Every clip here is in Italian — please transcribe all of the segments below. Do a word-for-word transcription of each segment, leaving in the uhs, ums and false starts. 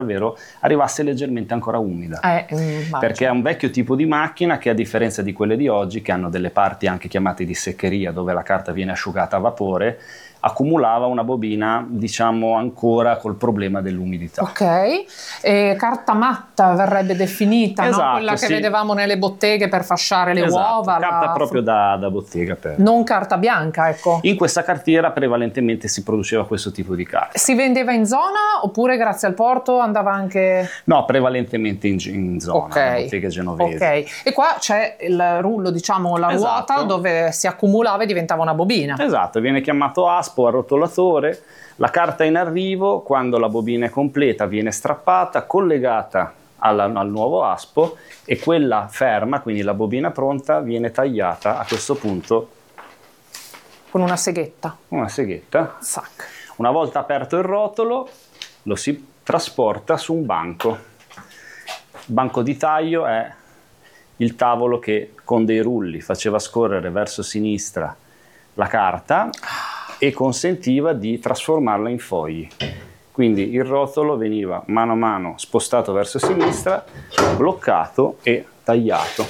davvero arrivasse leggermente ancora umida, eh, perché è un vecchio tipo di macchina che, a differenza di quelle di oggi, che hanno delle parti anche chiamate di seccheria, dove la carta viene asciugata a vapore, accumulava una bobina, diciamo, ancora col problema dell'umidità. Ok, e carta matta verrebbe definita, esatto, no? Quella sì. che vedevamo nelle botteghe per fasciare le esatto, uova. Carta la... proprio da, da bottega. Per... Non carta bianca, ecco. In questa cartiera prevalentemente si produceva questo tipo di carta. Si vendeva in zona oppure grazie al porto andava anche... No, prevalentemente in, in zona, okay. botteghe genovesi. Ok, e qua c'è il rullo, diciamo, la esatto. ruota dove si accumulava e diventava una bobina. Esatto, viene chiamato aspo, arrotolatore. La carta in arrivo, quando la bobina è completa, viene strappata, collegata alla, al nuovo aspo, e quella ferma, quindi la bobina pronta, viene tagliata a questo punto con una seghetta. Una seghetta. Sac. Una volta aperto il rotolo, lo si trasporta su un banco. Il banco di taglio è il tavolo che con dei rulli faceva scorrere verso sinistra la carta e consentiva di trasformarla in fogli. Quindi il rotolo veniva mano a mano spostato verso sinistra, bloccato e tagliato.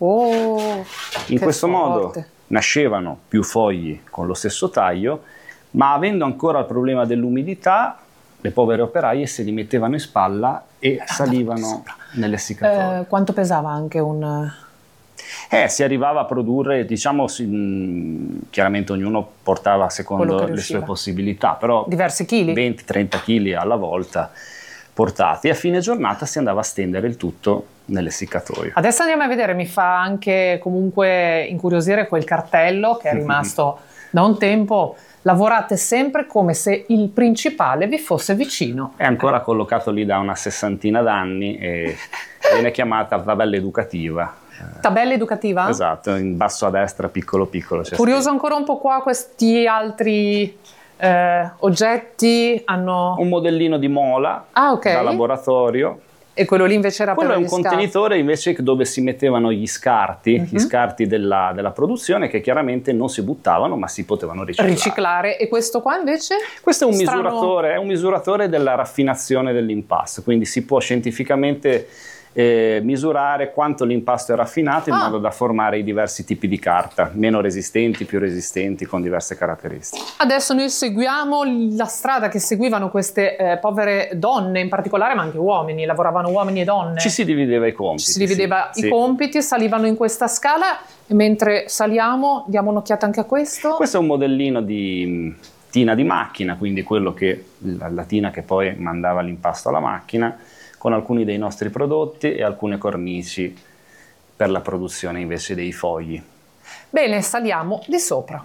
Oh, in questo forte. modo nascevano più fogli con lo stesso taglio, ma avendo ancora il problema dell'umidità, le povere operaie se li mettevano in spalla e eh, salivano nell'essiccatore. Eh, quanto pesava anche un... Eh, si arrivava a produrre, diciamo, si, mh, chiaramente ognuno portava secondo le sue possibilità, però diversi chili, venti trenta chili alla volta portati, e a fine giornata si andava a stendere il tutto nell'essiccatoio. Adesso andiamo a vedere, mi fa anche comunque incuriosire quel cartello che è rimasto mm-hmm. da un tempo. Lavorate sempre come se il principale vi fosse vicino. È ancora collocato lì da una sessantina d'anni e viene chiamata tabella educativa. Tabella educativa? Esatto, in basso a destra, piccolo piccolo. Curioso ancora un po' qua questi altri eh, oggetti hanno... Un modellino di mola ah, okay. da laboratorio. E quello lì invece era quello per è un contenitore invece dove si mettevano gli scarti, uh-huh. gli scarti della, della produzione, che chiaramente non si buttavano ma si potevano riciclare. Riciclare. E questo qua invece? Questo è un Strano... misuratore, è un misuratore della raffinazione dell'impasto, quindi si può scientificamente eh, misurare quanto l'impasto è raffinato in ah. modo da formare i diversi tipi di carta, meno resistenti, più resistenti, con diverse caratteristiche. Adesso noi seguiamo la strada che seguivano queste eh, povere donne in particolare, ma anche uomini, lavoravano uomini e donne. Ci si divideva i compiti. Ci si divideva sì, i sì. compiti, salivano in questa scala, e mentre saliamo diamo un'occhiata anche a questo. Questo è un modellino di tina di macchina, quindi quello che la, la tina che poi mandava l'impasto alla macchina, con alcuni dei nostri prodotti e alcune cornici per la produzione invece dei fogli. Bene, saliamo di sopra.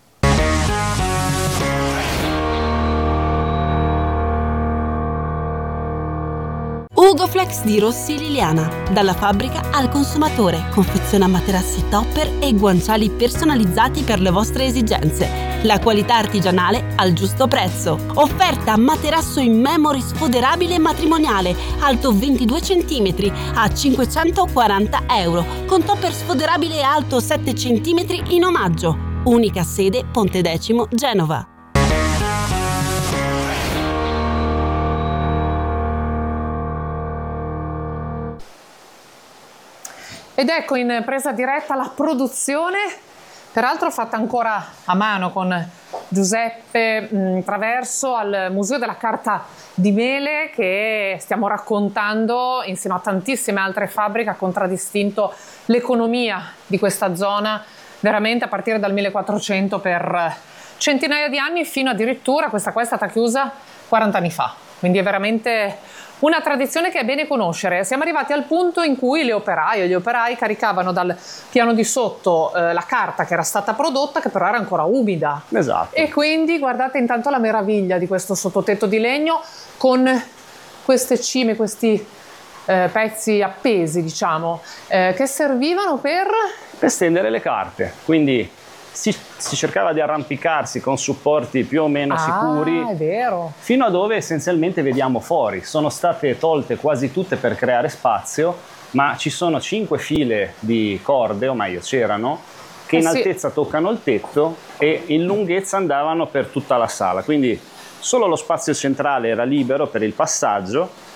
Ugoflex di Rossi Liliana, dalla fabbrica al consumatore, confeziona materassi topper e guanciali personalizzati per le vostre esigenze. La qualità artigianale al giusto prezzo. Offerta materasso in memory sfoderabile matrimoniale, alto ventidue centimetri a cinquecentoquaranta euro, con topper sfoderabile alto sette centimetri in omaggio. Unica sede Pontedecimo, Genova. Ed ecco in presa diretta la produzione, peraltro fatta ancora a mano con Giuseppe mh, Traverso al Museo della Carta di Mele, che stiamo raccontando insieme a tantissime altre fabbriche, ha contraddistinto l'economia di questa zona veramente a partire dal millequattrocento per centinaia di anni, fino addirittura, questa qua è stata chiusa quaranta anni fa, quindi è veramente una tradizione che è bene conoscere. Siamo arrivati al punto in cui le operaie e gli operai caricavano dal piano di sotto eh, la carta che era stata prodotta, che però era ancora umida. Esatto. E quindi guardate intanto la meraviglia di questo sottotetto di legno con queste cime, questi eh, pezzi appesi, diciamo, eh, che servivano per... per stendere le carte. Quindi Si, si cercava di arrampicarsi con supporti più o meno ah, sicuri, è vero. fino a dove essenzialmente vediamo fuori. Sono state tolte quasi tutte per creare spazio, ma ci sono cinque file di corde, o meglio c'erano, che in eh sì. altezza toccano il tetto e in lunghezza andavano per tutta la sala. Quindi solo lo spazio centrale era libero per il passaggio,